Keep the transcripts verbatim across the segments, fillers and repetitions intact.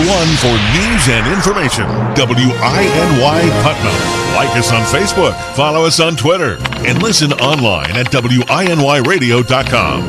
one for news and information. W I N Y Putnam. Like us on Facebook, follow us on Twitter, and listen online at W I N Y radio dot com.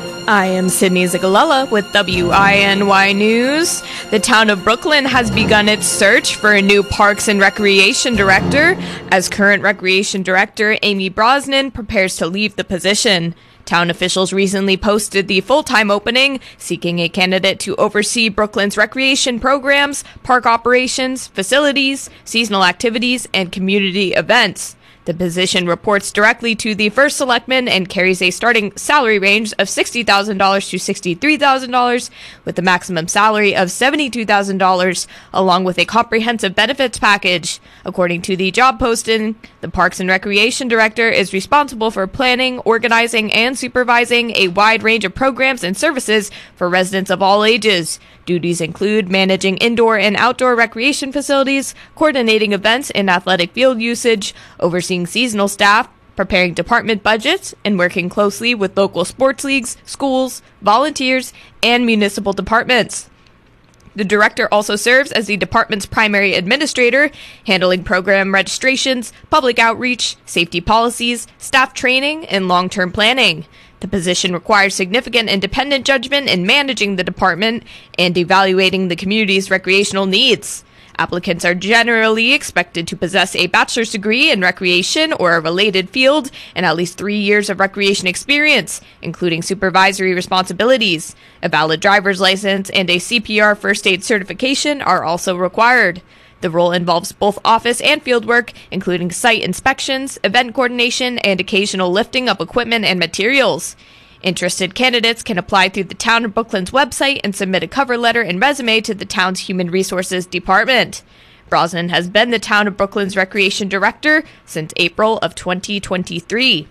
I am Sydney Zigalella with W I N Y News. The town of Brooklyn has begun its search for a new Parks and Recreation Director, as current Recreation Director Amy Brosnan prepares to leave the position. Town officials recently posted the full-time opening, seeking a candidate to oversee Brooklyn's recreation programs, park operations, facilities, seasonal activities, and community events. The position reports directly to the first selectman and carries a starting salary range of sixty thousand dollars to sixty-three thousand dollars, with a maximum salary of seventy-two thousand dollars, along with a comprehensive benefits package. According to the job posting, the Parks and Recreation Director is responsible for planning, organizing, and supervising a wide range of programs and services for residents of all ages. Duties include managing indoor and outdoor recreation facilities, coordinating events and athletic field usage, overseeing seasonal staff, preparing department budgets, and working closely with local sports leagues, schools, volunteers, and municipal departments. The director also serves as the department's primary administrator, handling program registrations, public outreach, safety policies, staff training, and long-term planning. The position requires significant independent judgment in managing the department and evaluating the community's recreational needs. Applicants are generally expected to possess a bachelor's degree in recreation or a related field and at least three years of recreation experience, including supervisory responsibilities. A valid driver's license and a C P R first aid certification are also required. The role involves both office and field work, including site inspections, event coordination, and occasional lifting of equipment and materials. Interested candidates can apply through the Town of Brooklyn's website and submit a cover letter and resume to the town's Human Resources Department. Brosnan has been the Town of Brooklyn's Recreation Director since April of twenty twenty-three.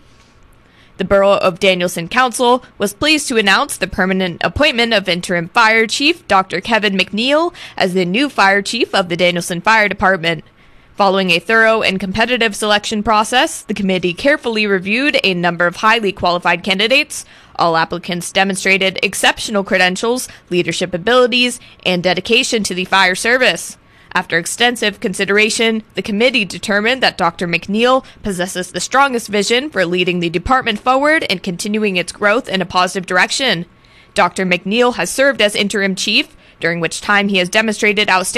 The Borough of Danielson Council was pleased to announce the permanent appointment of Interim Fire Chief Doctor Kevin McNeil as the new Fire Chief of the Danielson Fire Department. Following a thorough and competitive selection process, the committee carefully reviewed a number of highly qualified candidates. All applicants demonstrated exceptional credentials, leadership abilities, and dedication to the fire service. After extensive consideration, the committee determined that Doctor McNeil possesses the strongest vision for leading the department forward and continuing its growth in a positive direction. Doctor McNeil has served as interim chief, during which time he has demonstrated outstanding